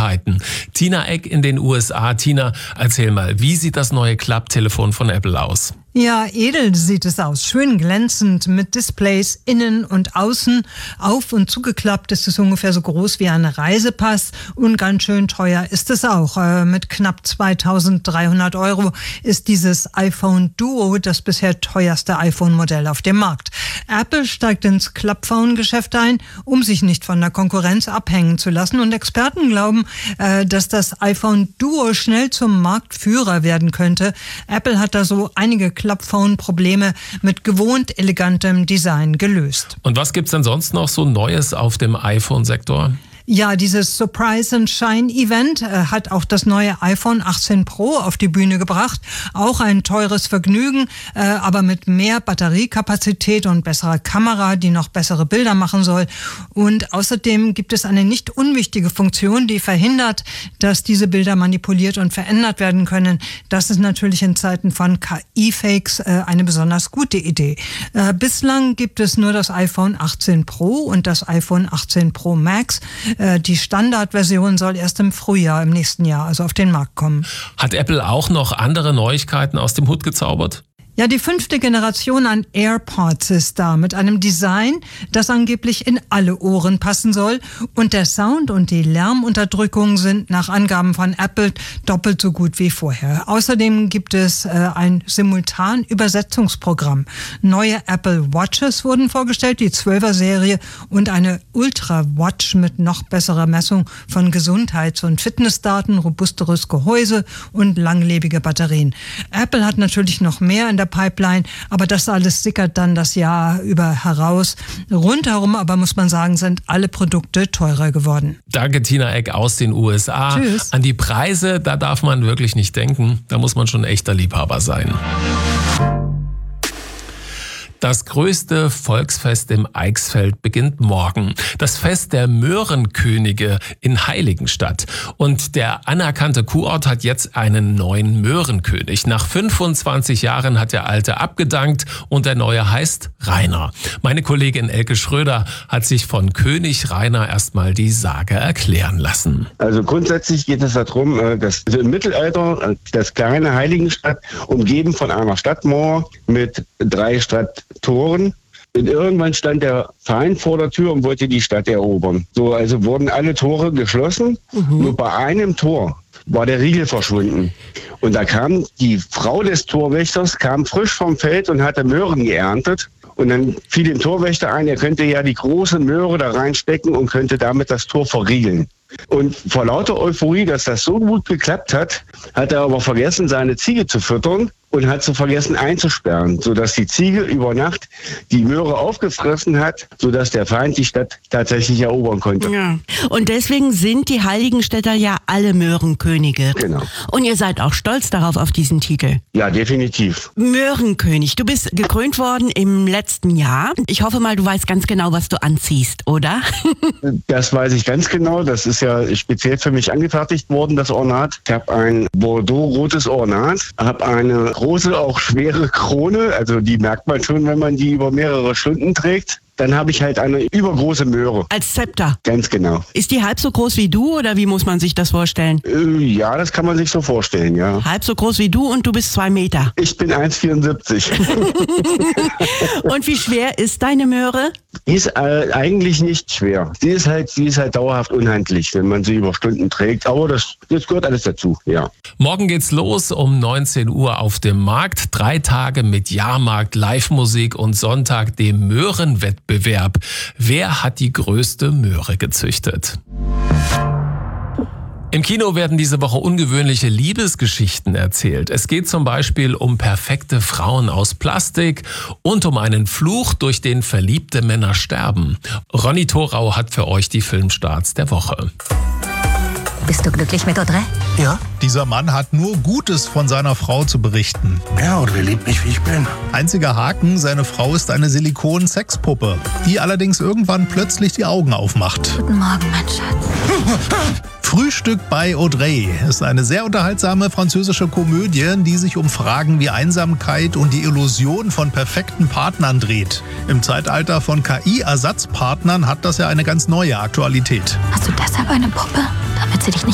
Neuigkeiten. Tina Eck in den USA. Tina, erzähl mal, wie sieht das neue Klapptelefon von Apple aus? Ja, edel sieht es aus. Schön glänzend mit Displays innen und außen. Auf- und zugeklappt ist es ungefähr so groß wie ein Reisepass. Und ganz schön teuer ist es auch. Mit knapp 2.300 € ist dieses iPhone Duo das bisher teuerste iPhone-Modell auf dem Markt. Apple steigt ins Klappphone-Geschäft ein, um sich nicht von der Konkurrenz abhängen zu lassen. Und Experten glauben, dass das iPhone Duo schnell zum Marktführer werden könnte. Apple hat da so einige Klappphone-Probleme mit gewohnt elegantem Design gelöst. Und was gibt's denn sonst noch so Neues auf dem iPhone-Sektor? Ja, dieses Surprise and Shine Event hat auch das neue iPhone 18 Pro auf die Bühne gebracht. Auch ein teures Vergnügen, aber mit mehr Batteriekapazität und besserer Kamera, die noch bessere Bilder machen soll. Und außerdem gibt es eine nicht unwichtige Funktion, die verhindert, dass diese Bilder manipuliert und verändert werden können. Das ist natürlich in Zeiten von KI-Fakes eine besonders gute Idee. Bislang gibt es nur das iPhone 18 Pro und das iPhone 18 Pro Max. Die Standardversion soll erst im Frühjahr im nächsten Jahr, also auf den Markt kommen. Hat Apple auch noch andere Neuigkeiten aus dem Hut gezaubert? Ja, die 5. Generation an AirPods ist da mit einem Design, das angeblich in alle Ohren passen soll. Und der Sound und die Lärmunterdrückung sind nach Angaben von Apple doppelt so gut wie vorher. Außerdem gibt es ein Simultan-Übersetzungsprogramm. Neue Apple Watches wurden vorgestellt, die 12er-Serie und eine Ultra-Watch mit noch besserer Messung von Gesundheits- und Fitnessdaten, robusteres Gehäuse und langlebige Batterien. Apple hat natürlich noch mehr in der Pipeline, aber das alles sickert dann das Jahr über heraus. Rundherum aber muss man sagen, sind alle Produkte teurer geworden. Danke, Tina Eck aus den USA. Tschüss. An die Preise, da darf man wirklich nicht denken. Da muss man schon ein echter Liebhaber sein. Das größte Volksfest im Eichsfeld beginnt morgen. Das Fest der Möhrenkönige in Heiligenstadt. Und der anerkannte Kurort hat jetzt einen neuen Möhrenkönig. Nach 25 Jahren hat der alte abgedankt und der neue heißt Rainer. Meine Kollegin Elke Schröder hat sich von König Rainer erstmal die Sage erklären lassen. Also grundsätzlich geht es darum, dass im Mittelalter das kleine Heiligenstadt umgeben von einer Stadtmauer mit 3 Stadttoren. Und irgendwann stand der Feind vor der Tür und wollte die Stadt erobern. So, also wurden alle Tore geschlossen. Nur bei einem Tor war der Riegel verschwunden. Und da kam die Frau des Torwächters, kam frisch vom Feld und hatte Möhren geerntet. Und dann fiel dem Torwächter ein, er könnte ja die große Möhre da reinstecken und könnte damit das Tor verriegeln. Und vor lauter Euphorie, dass das so gut geklappt hat, hat er aber vergessen, seine Ziege zu füttern und hat sie vergessen einzusperren, sodass die Ziege über Nacht die Möhre aufgefressen hat, sodass der Feind die Stadt tatsächlich erobern konnte. Ja. Und deswegen sind die Heiligenstädter ja alle Möhrenkönige. Genau. Und ihr seid auch stolz darauf, auf diesen Titel. Ja, definitiv. Möhrenkönig, du bist gekrönt worden im letzten Jahr. Ich hoffe mal, du weißt ganz genau, was du anziehst, oder? Das weiß ich ganz genau. Das ist ja speziell für mich angefertigt worden, das Ornat. Ich habe ein Bordeaux-rotes Ornat, habe eine große, auch schwere Krone, also die merkt man schon, wenn man die über mehrere Stunden trägt. Dann habe ich halt eine übergroße Möhre. Als Zepter? Ganz genau. Ist die halb so groß wie du oder wie muss man sich das vorstellen? Ja, das kann man sich so vorstellen, ja. Halb so groß wie du und du bist 2 Meter. Ich bin 1,74. Und wie schwer ist deine Möhre? Die ist eigentlich nicht schwer. Sie ist halt dauerhaft unhandlich, wenn man sie über Stunden trägt. Aber das gehört alles dazu, ja. Morgen geht's los um 19 Uhr auf dem Markt. 3 Tage mit Jahrmarkt, Live-Musik und Sonntag dem Möhrenwettbewerb. Wer hat die größte Möhre gezüchtet? Im Kino werden diese Woche ungewöhnliche Liebesgeschichten erzählt. Es geht zum Beispiel um perfekte Frauen aus Plastik und um einen Fluch, durch den verliebte Männer sterben. Ronny Thorau hat für euch die Filmstarts der Woche. Bist du glücklich mit Audrey? Ja. Dieser Mann hat nur Gutes von seiner Frau zu berichten. Ja, Audrey liebt mich, wie ich bin. Einziger Haken, seine Frau ist eine Silikon-Sexpuppe, die allerdings irgendwann plötzlich die Augen aufmacht. Guten Morgen, mein Schatz. Frühstück bei Audrey ist eine sehr unterhaltsame französische Komödie, die sich um Fragen wie Einsamkeit und die Illusion von perfekten Partnern dreht. Im Zeitalter von KI-Ersatzpartnern hat das ja eine ganz neue Aktualität. Hast du deshalb eine Puppe? Damit sie dich nicht